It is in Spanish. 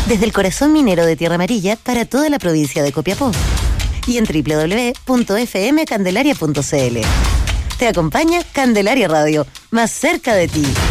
Desde el corazón minero de Tierra Amarilla para toda la provincia de Copiapó. Y en www.fmcandelaria.cl. Te acompaña Candelaria Radio, más cerca de ti.